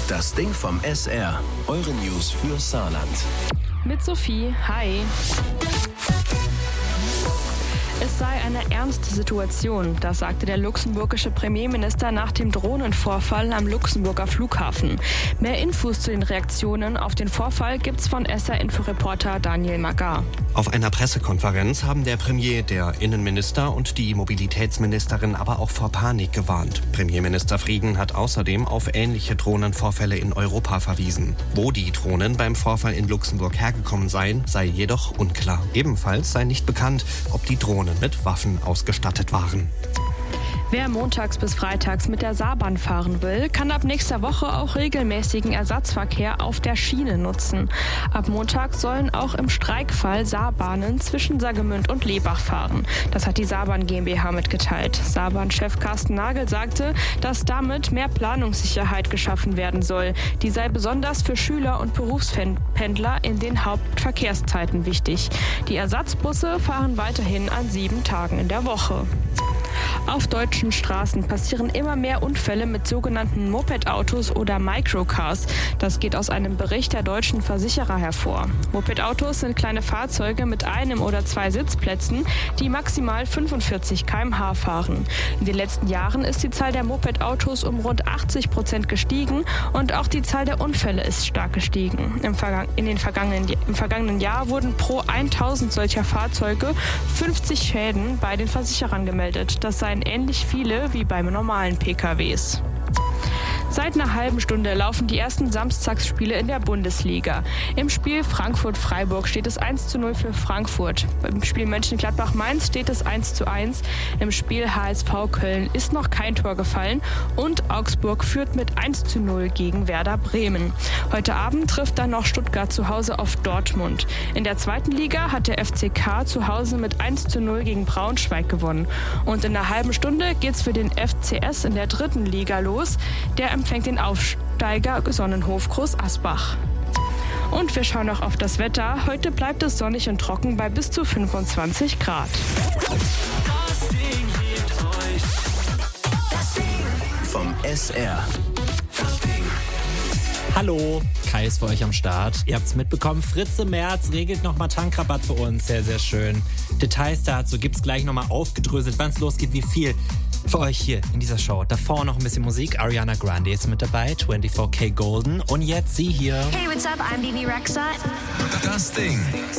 Das Ding vom SR. Eure News für Saarland. Mit Sophie, hi. Es sei eine ernste Situation, das sagte der luxemburgische Premierminister nach dem Drohnenvorfall am Luxemburger Flughafen. Mehr Infos zu den Reaktionen auf den Vorfall gibt's von SR-Inforeporter Daniel Magar. Auf einer Pressekonferenz haben der Premier, der Innenminister und die Mobilitätsministerin aber auch vor Panik gewarnt. Premierminister Frieden hat außerdem auf ähnliche Drohnenvorfälle in Europa verwiesen. Wo die Drohnen beim Vorfall in Luxemburg hergekommen seien, sei jedoch unklar. Ebenfalls sei nicht bekannt, ob die Drohnen mit Waffen ausgestattet waren. Wer montags bis freitags mit der Saarbahn fahren will, kann ab nächster Woche auch regelmäßigen Ersatzverkehr auf der Schiene nutzen. Ab Montag sollen auch im Streikfall Saarbahnen zwischen Saargemünd und Lebach fahren. Das hat die Saarbahn GmbH mitgeteilt. Saarbahn-Chef Carsten Nagel sagte, dass damit mehr Planungssicherheit geschaffen werden soll. Die sei besonders für Schüler und Berufspendler in den Hauptverkehrszeiten wichtig. Die Ersatzbusse fahren weiterhin an 7 Tagen in der Woche. Auf deutschen Straßen passieren immer mehr Unfälle mit sogenannten Moped-Autos oder Microcars. Das geht aus einem Bericht der deutschen Versicherer hervor. Moped-Autos sind kleine Fahrzeuge mit 1 oder 2 Sitzplätzen, die maximal 45 km/h fahren. In den letzten Jahren ist die Zahl der Moped-Autos um rund 80% gestiegen und auch die Zahl der Unfälle ist stark gestiegen. Im vergangenen Jahr wurden pro 1000 solcher Fahrzeuge 50 Schäden bei den Versicherern gemeldet. Das seien ähnlich viele wie beim normalen PKWs. Seit einer halben Stunde laufen die ersten Samstagsspiele in der Bundesliga. Im Spiel Frankfurt-Freiburg steht es 1:0 für Frankfurt. Im Spiel Mönchengladbach-Mainz steht es 1:1. Im Spiel HSV-Köln ist noch kein Tor gefallen und Augsburg führt mit 1:0 gegen Werder Bremen. Heute Abend trifft dann noch Stuttgart zu Hause auf Dortmund. In der zweiten Liga hat der FCK zu Hause mit 1:0 gegen Braunschweig gewonnen. Und in einer halben Stunde geht's für den FCS in der dritten Liga los. Der empfängt den Aufsteiger Sonnenhof Groß Asbach. Und wir schauen noch auf das Wetter. Heute bleibt es sonnig und trocken bei bis zu 25 Grad. Das Ding hebt euch. Das Ding vom SR. Das Ding. Hallo, Kai ist für euch am Start. Ihr habt's mitbekommen, Fritze Merz regelt nochmal Tankrabatt für uns. Sehr, sehr schön. Details dazu gibt's gleich nochmal aufgedröselt, wann es losgeht, wie viel. Für euch hier in dieser Show. Davor noch ein bisschen Musik. Ariana Grande ist mit dabei, 24K Golden. Und jetzt sie hier. Hey, what's up? I'm Bibi Rexha. Das Ding.